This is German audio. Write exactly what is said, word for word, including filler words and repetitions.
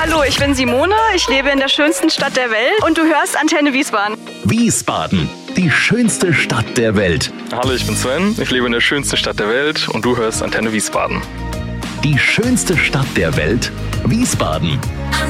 Hallo, ich bin Simone, ich lebe in der schönsten Stadt der Welt und du hörst Antenne Wiesbaden. Wiesbaden, die schönste Stadt der Welt. Hallo, ich bin Sven, ich lebe in der schönsten Stadt der Welt und du hörst Antenne Wiesbaden. Die schönste Stadt der Welt, Wiesbaden.